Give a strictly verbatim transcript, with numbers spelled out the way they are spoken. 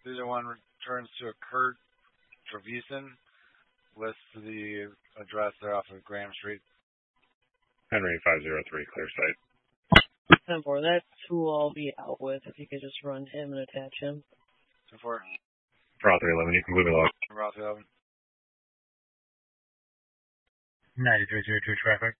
The other one returns to a Kurt Trevisan. Lists the address there off of Graham Street. Henry five zero three, clear site. ten four, that's who I'll be out with. If you could just run him and attach him. ten four. Raw three eleven, you can move me log. Raw three eleven. ninety-three zero two traffic.